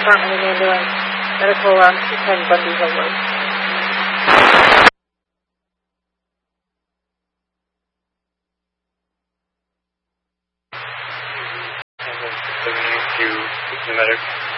department and ambulance. Medical 210 Bundy Hill Road. And then 672 to the medic.